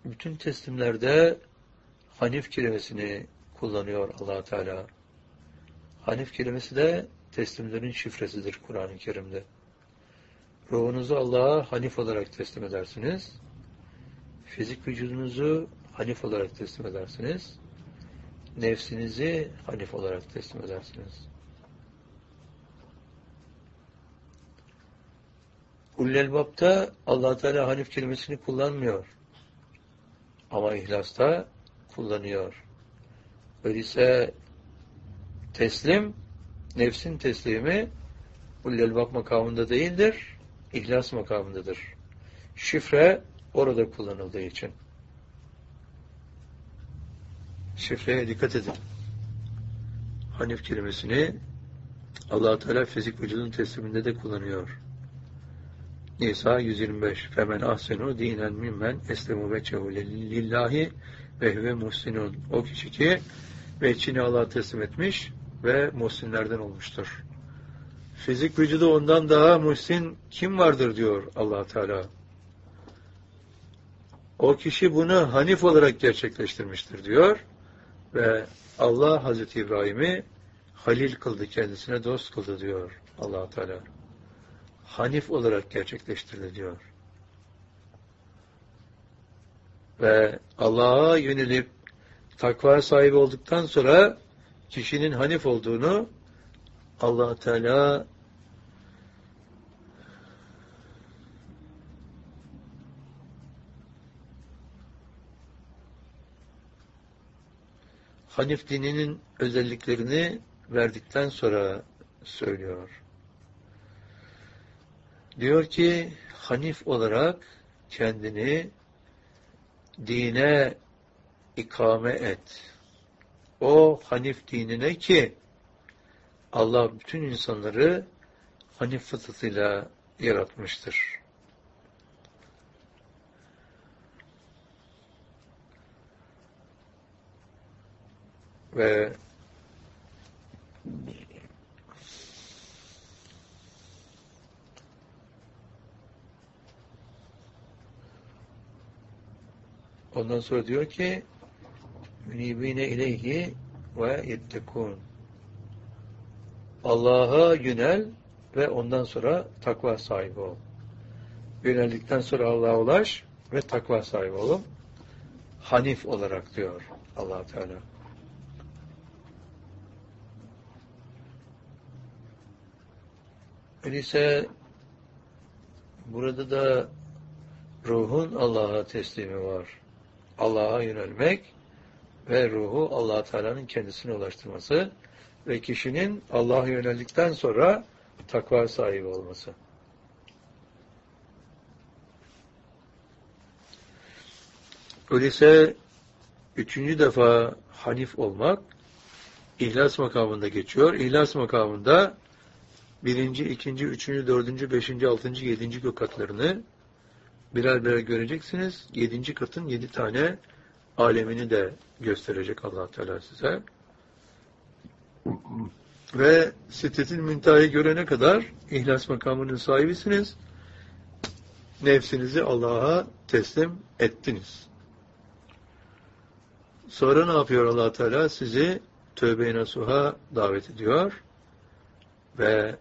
bütün teslimlerde Hanif kelimesini kullanıyor Allah Teala. Hanif kelimesi de teslimlerin şifresidir Kur'an-ı Kerim'de. Ruhunuzu Allah'a Hanif olarak teslim edersiniz. Fizik vücudunuzu Hanif olarak teslim edersiniz. Nefsinizi Hanif olarak teslim edersiniz. Ulul Elbab'da Allah Teala Hanif kelimesini kullanmıyor. Ama İhlas'ta kullanıyor. Öyleyse teslim, nefsin teslimi Ulul Elbab makamında değildir, İhlas makamındadır. Şifre orada kullanıldığı için. Şifreye dikkat edin. Hanif kelimesini Allah Teala fizik vücudun tesliminde de kullanıyor. Nisa 125. Femen ahsenu dinen mimmen eslemu veçehu lillahi ve huve muhsinun. O kişi ki veçhini Allah'a teslim etmiş ve muhsinlerden olmuştur. Fizik vücudu ondan daha muhsin kim vardır diyor Allah Teala. O kişi bunu Hanif olarak gerçekleştirmiştir diyor ve Allah Hazreti İbrahim'i Halil kıldı, kendisine dost kıldı diyor Allah Teala. Hanif olarak gerçekleştirildi diyor. Ve Allah'a yönelip takva sahibi olduktan sonra kişinin Hanif olduğunu Allah Teala Hanif dininin özelliklerini verdikten sonra söylüyor. Diyor ki Hanif olarak kendini dine ikame et. O Hanif dinine ki Allah bütün insanları Hanif fıtratıyla yaratmıştır. Ve ondan sonra diyor ki münibine ileyhi ve yettekûn. Allah'a yönel ve ondan sonra takva sahibi ol. Yöneldikten sonra Allah'a ulaş ve takva sahibi olun. Hanif olarak diyor Allah Teala. Öyleyse burada da ruhun Allah'a teslimi var. Allah'a yönelmek ve ruhu Allah Teala'nın kendisine ulaştırması ve kişinin Allah'a yöneldikten sonra takva sahibi olması. Öyleyse üçüncü defa Hanif olmak İhlas makamında geçiyor. İhlas makamında birinci, ikinci, üçüncü, dördüncü, beşinci, altıncı, yedinci gökatlarını birer birer göreceksiniz. 7. katın 7 tane alemini de gösterecek Allah Teala size. Ve Sidretil Münteha'yı görene kadar İhlas makamının sahibisiniz. Nefsinizi Allah'a teslim ettiniz. Sonra ne yapıyor Allah Teala? Sizi tövbe-i nasuha davet ediyor ve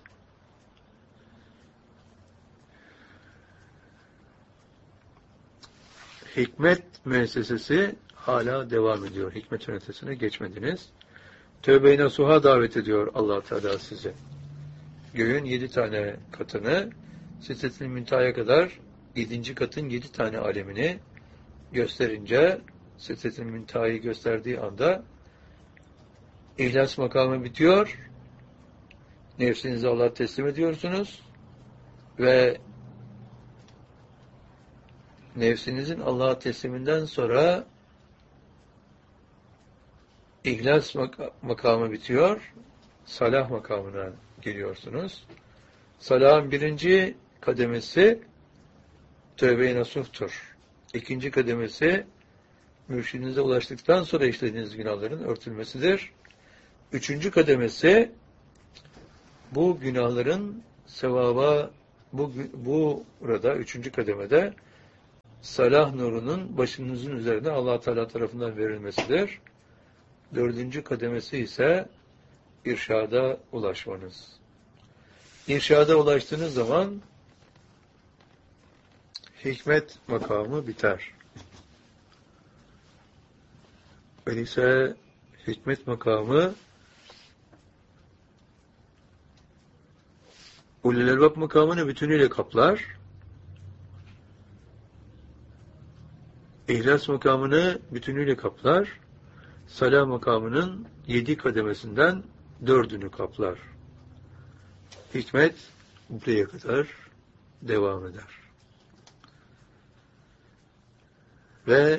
hikmet müessesesi hala devam ediyor. Hikmet yönetesine geçmediniz. Tövbe-i nasuha davet ediyor Allah Teala sizi. Göğün 7 tane katını, Sidretil Münteha'ya kadar 7. katın 7 tane alemini gösterince, Sidretil Münteha'yı gösterdiği anda İhlas makamı bitiyor. Nefsinizi Allah'a teslim ediyorsunuz ve nefsinizin Allah'a tesliminden sonra İhlas makamı bitiyor. Salah makamına geliyorsunuz. Salahın birinci kademesi tövbe-i nasuhtur. İkinci kademesi mürşidinize ulaştıktan sonra işlediğiniz günahların örtülmesidir. Üçüncü kademesi bu günahların sevaba burada üçüncü kademede salah nurunun başınızın üzerine Allah Teala tarafından verilmesidir. 4. kademesi ise irşada ulaşmanız. İrşada ulaştığınız zaman hikmet makamı biter. Öyleyse hikmet makamı ulul elbab makamını bütünüyle kaplar. İhlas makamını bütünüyle kaplar. Salah makamının 7 kademesinden 4'ünü kaplar. Hikmet buraya kadar devam eder. Ve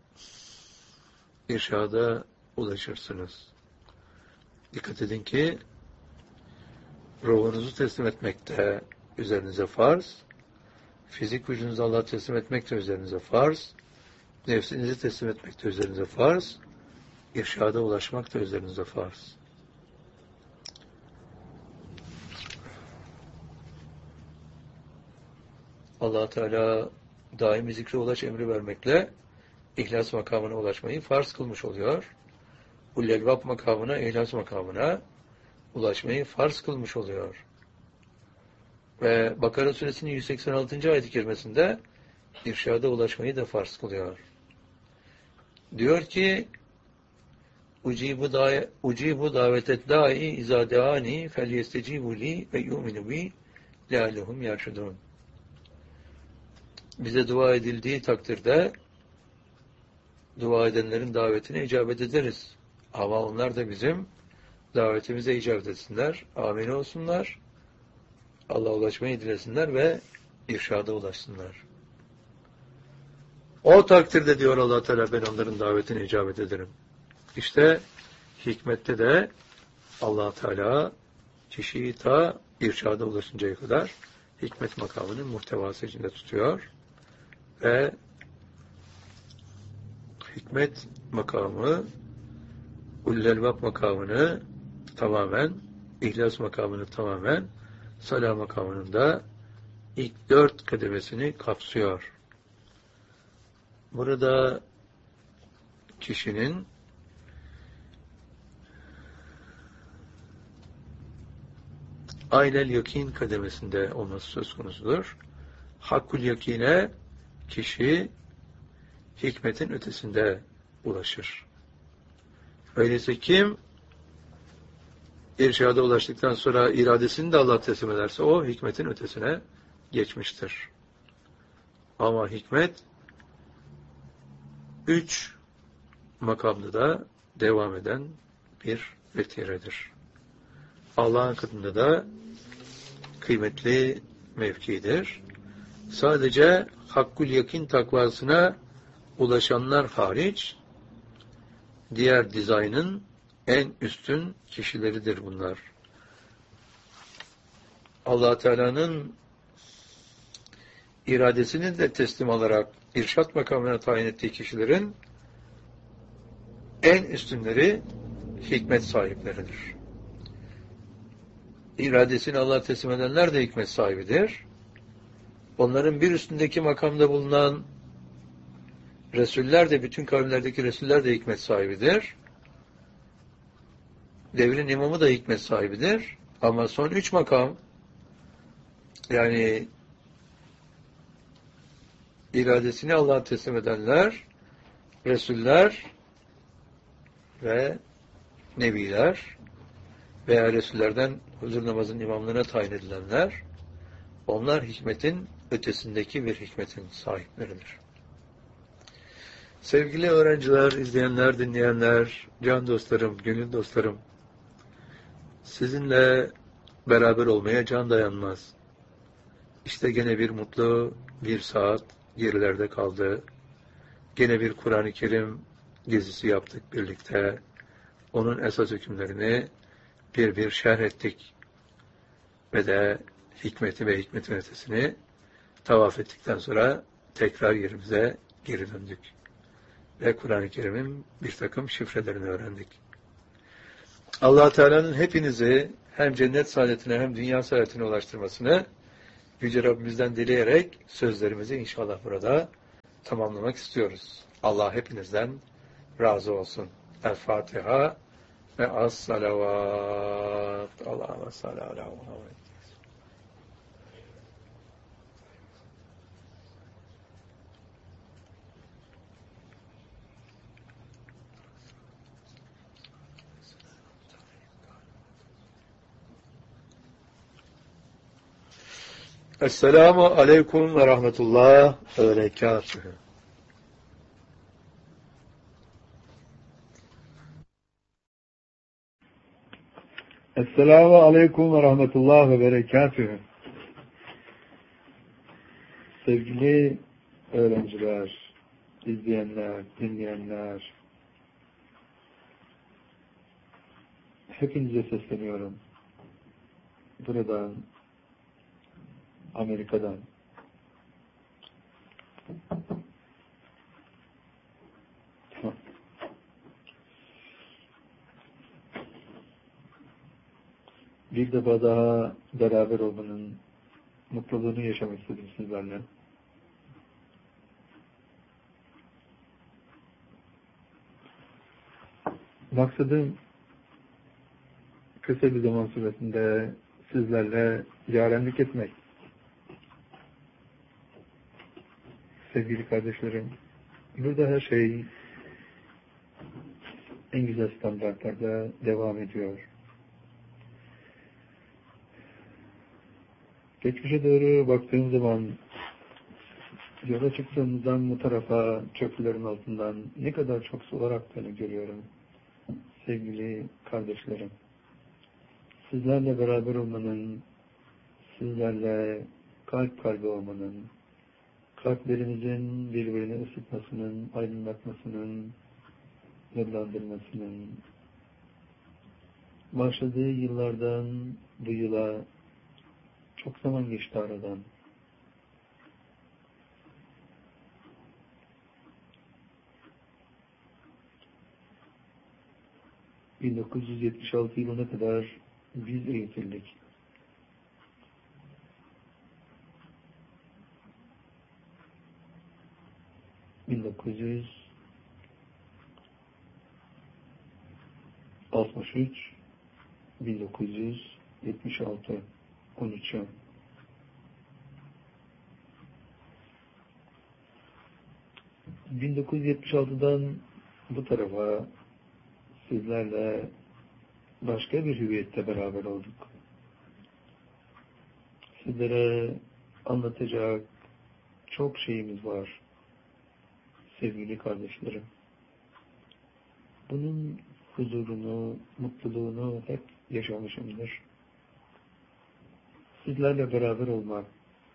irşada ulaşırsınız. Dikkat edin ki ruhunuzu teslim etmek de üzerinize farz, fizik vücudunuzu Allah'a teslim etmek de üzerinize farz, nefsinizi teslim etmek de üzerinize farz, irşada ulaşmak da üzerinize farz. Allah Teala daimi zikre ulaş emri vermekle İhlas makamına ulaşmayı farz kılmış oluyor. Ulul elbab makamına, ihlas makamına ulaşmayı farz kılmış oluyor. Ve Bakara suresinin 186. ayet-i kerimesinde irşada ulaşmayı da farz kılıyor. Diyor ki Ucibu davetet da'i izâ deâni fel yestecîbû li ve yu'minu bi leallehum yerşudûn. Bize dua edildiği takdirde dua edenlerin davetine icabet ederiz. Ama onlar da bizim davetimize icabet etsinler, amin olsunlar, Allah'a ulaşmayı dilesinler ve irşada ulaşsınlar. O takdirde diyor Allah Teala ben onların davetine icabet ederim. İşte hikmette de Allah Teala kişiyi ta irşada ulaşıncaya kadar hikmet makamının muhtevası içinde tutuyor ve hikmet makamı ulul elbab makamını tamamen, ihlas makamını tamamen, salah makamının da ilk 4 kademesini kapsıyor. Burada kişinin aynel yakin kademesinde olması söz konusudur. Hakkul yakine kişi hikmetin ötesinde ulaşır. Öyleyse kim irşada ulaştıktan sonra iradesini de Allah teslim ederse o hikmetin ötesine geçmiştir. Ama hikmet 3 makamda da devam eden bir vetiredir. Allah'ın katında da kıymetli mevkidir. Sadece hakkul yakin takvasına ulaşanlar hariç diğer dizaynın en üstün kişileridir bunlar. Allah Teala'nın iradesini de teslim alarak irşat makamına tayin ettiği kişilerin en üstünleri hikmet sahipleridir. İradesini Allah'a teslim edenler de hikmet sahibidir. Onların bir üstündeki makamda bulunan Resuller de, bütün kavimlerdeki Resuller de hikmet sahibidir. Devrin imamı da hikmet sahibidir. Ama son 3 makam, yani iradesini Allah'a teslim edenler, Resuller ve Nebiler veya Resullerden huzur namazının imamlığına tayin edilenler, onlar hikmetin ötesindeki bir hikmetin sahipleridir. Sevgili öğrenciler, izleyenler, dinleyenler, can dostlarım, gönül dostlarım, sizinle beraber olmaya can dayanmaz. İşte gene bir mutlu bir saat gerilerde kaldı. Gene bir Kur'an-ı Kerim gezisi yaptık birlikte. Onun esas hükümlerini bir şerh ettik. Ve de hikmeti ve hikmetin ötesini tavaf ettikten sonra tekrar yerimize geri döndük. Ve Kur'an-ı Kerim'in bir takım şifrelerini öğrendik. Allah Teala'nın hepinizi hem cennet saadetine hem dünya saadetine ulaştırmasını Yüce Rabbimizden dileyerek sözlerimizi inşallah burada tamamlamak istiyoruz. Allah hepinizden razı olsun. El Fatiha ve as-salavat. Allah'a salli ala Muhammed. Esselamu aleyküm ve rahmetullah ve berekatuhu. Esselamu aleyküm ve rahmetullah ve berekatühü. Sevgili öğrenciler, izleyenler, dinleyenler, hepinize sesleniyorum. Buradan, Amerika'dan. Bir defa daha beraber olmanın mutluluğunu yaşamak istedim sizlerle. Maksadım kısa bir zaman süresinde sizlerle yarenlik etmek. Sevgili kardeşlerim, burada her şey en güzel standartlarda devam ediyor. Geçmişe doğru baktığım zaman yola çıktığımızdan bu tarafa çöplerin altından ne kadar çok sular aktığını görüyorum. Sevgili kardeşlerim, sizlerle beraber olmanın, sizlerle kalp kalbe olmanın, kalplerimizin birbirini ısıtmasının, aydınlatmasının, yıllandırmasının, başladığı yıllardan bu yıla çok zaman geçti aradan. ...1976 yılına kadar biz eğitildik. ...1963... ...1976... 13 yıl. ...1976'dan bu tarafa sizlerle başka bir hüviyette beraber olduk. Sizlere anlatacak çok şeyimiz var sevgili kardeşlerim. Bunun huzurunu, mutluluğunu hep yaşamışımdır. Sizlerle beraber olmak,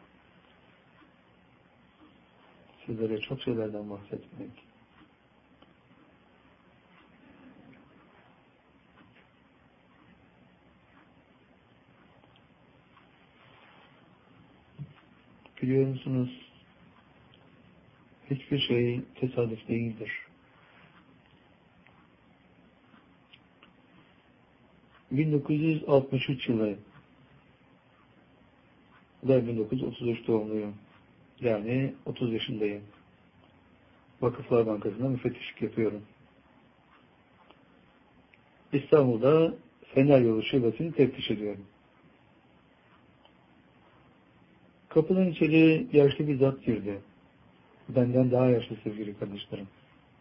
sizlere çok şeylerden bahsetmek, biliyor musunuz, hiçbir şey tesadüf değildir. ...1963 yılı... ...ben 1933 doğumluyum. Yani 30 yaşındayım. Vakıflar Bankası'nda müfettişlik yapıyorum. İstanbul'da Fener Yolu Şubesi'ni teftiş ediyorum. Kapıdan içeri yaşlı bir zat girdi. Benden daha yaşlı sevgili kardeşlerim.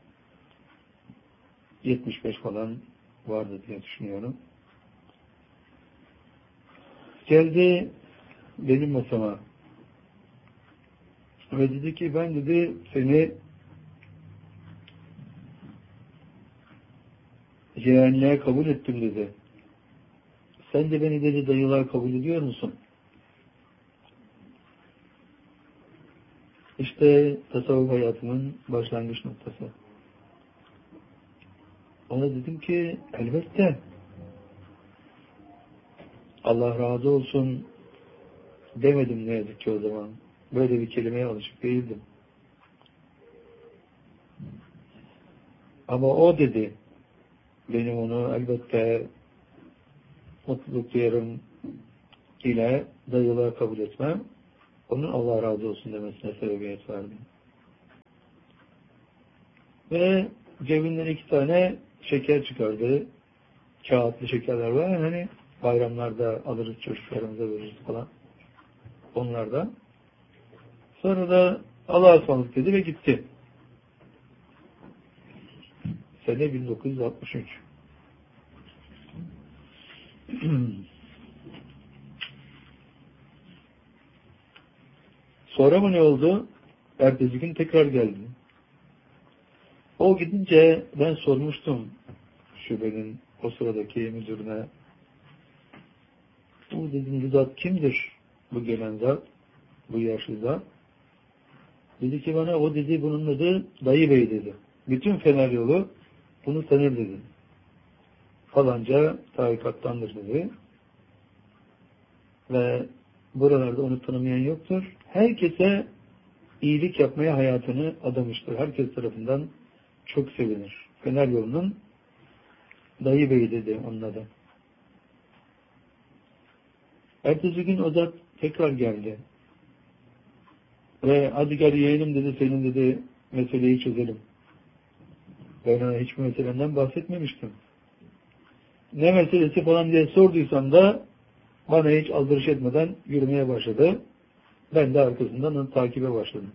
75 falan vardı diye düşünüyorum. Geldi benim masama. Ve dedi ki ben dedi seni yeğenliğe kabul ettim dedi. Sen de beni dedi dayılar kabul ediyor musun? İşte tasavvuf hayatımın başlangıç noktası. Ona dedim ki elbette. Allah razı olsun demedim ne yazık ki o zaman. Böyle bir kelimeye alışık değildim. Ama o dedi. Benim onu elbette mutluluk duyarım ile dayılığa kabul etmem. Onun Allah razı olsun demesine sebebiyet verdim. Ve cebinden 2 tane şeker çıkardı. Kağıtlı şekerler var. Hani bayramlarda alırız, çocuklarımıza veririz falan. Onlardan. Sonra da Allah'a ısmarladık dedi ve gitti. Sene 1963. Sonra mı ne oldu? Ertesi gün tekrar geldi. O gidince ben sormuştum şubenin o sıradaki müdürüne. Bu dedim, zat kimdir? Bu gelen zat, bu yaşlı zat. Dedi ki bana, o dedi bunun adı Dayı Bey dedi. Bütün Fener yolu bunu tanır dedi. Falanca tarikattandır dedi. Ve buralarda onu tanımayan yoktur. Herkese iyilik yapmaya hayatını adamıştır. Herkes tarafından çok sevinir. Fener yolunun Dayı Bey dedi onun adı. Ertesi gün o zat tekrar geldi. Ve hadi gel yeğenim dedi, senin dedi meseleyi çözelim. Ben ona hiçbir meselenden bahsetmemiştim. Ne meselesi falan diye sorduysam da bana hiç aldırış etmeden yürümeye başladı. Ben de arkasından onu takibe başladım.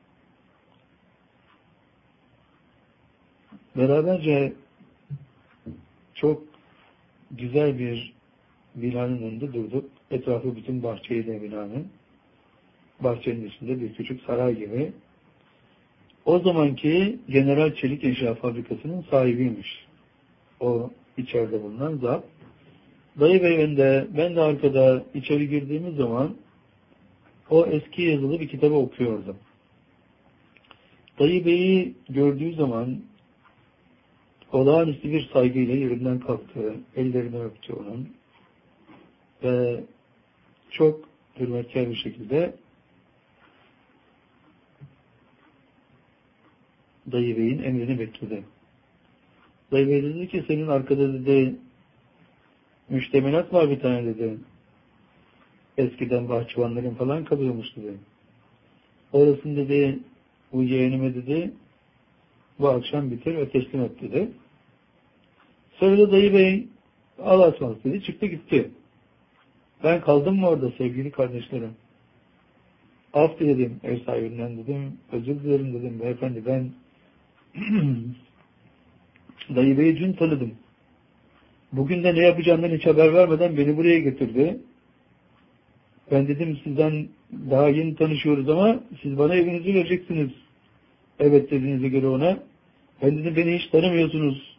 Beraberce çok güzel bir binanın önünde durduk. Etrafı bütün bahçeydi binanın. Bahçenin içinde bir küçük saray gibi. O zamanki General Çelik İnşaat Fabrikası'nın sahibiymiş. O içeride bulunan zat. Dayı Bey önde, ben de arkada içeri girdiğimiz zaman o eski yazılı bir kitabı okuyordum. Dayı Bey'i gördüğü zaman olağanüstü bir saygıyla yerinden kalktı, ellerini öptü onun ve çok hürmetkar bir şekilde Dayı Bey'in emrini bekledi. Dayı Bey dedi ki, senin arkada dedi müştemilat var bir tane dedi. Eskiden bahçıvanların falan kalıyormuş dedi. Orasını dedi bu yeğenime dedi bu akşam bitir ve teslim et dedi. Sonra da Dayı Bey Allah'a ısmarladık dedi, çıktı gitti. Ben kaldım mı orada sevgili kardeşlerim? Af diledim ev sahibinden dedim. Özür dilerim dedim. Beyefendi ben Dayı Bey'i dün tanıdım. Bugün de ne yapacağından hiç haber vermeden beni buraya getirdi. Ben dedim sizden daha yeni tanışıyoruz ama siz bana evinizi vereceksiniz. Evet dediğinize göre ona. Ben dedim beni hiç tanımıyorsunuz.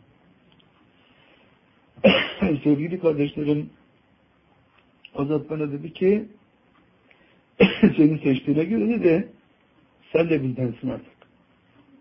Sevgili kardeşlerim, o zat bana dedi ki seni seçtiğine göre dedi sen de bizdensin artık.